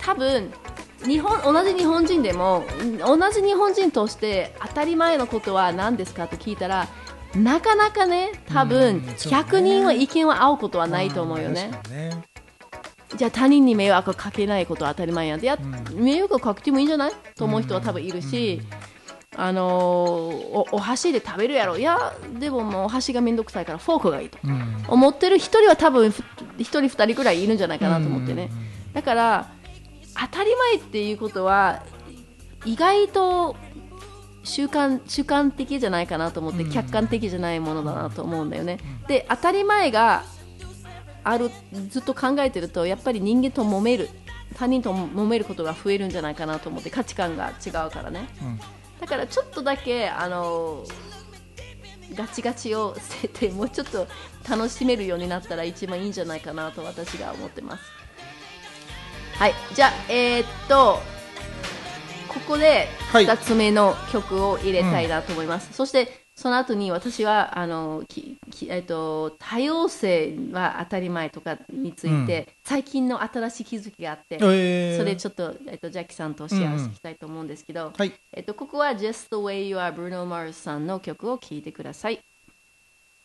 多分同じ日本人でも同じ日本人として当たり前のことは何ですかと聞いたらなかなかね多分100人は意見は合うことはないと思うよね。じゃあ他人に迷惑をかけないことは当たり前やんで迷惑をかけてもいいんじゃないと思う人は多分いるし、お箸で食べるやろいやでももうお箸がめんどくさいからフォークがいいと思ってる人は多分1人2人ぐらいいるんじゃないかなと思ってね。だから当たり前っていうことは意外と主観的じゃないかなと思って、客観的じゃないものだなと思うんだよね。で当たり前がずっと考えてるとやっぱり人間と他人と揉めることが増えるんじゃないかなと思って、価値観が違うからね、だからちょっとだけガチガチを捨ててもうちょっと楽しめるようになったら一番いいんじゃないかなと私が思ってます。はい、じゃあここで2つ目の曲を入れたいなと思います、そしてその後に私は多様性は当たり前とかについて、最近の新しい気づきがあって、それちょっと、ジャッキーさんとシェアしていきたいと思うんですけど、ここは Just the Way You Are Bruno Mars さんの曲を聴いてください。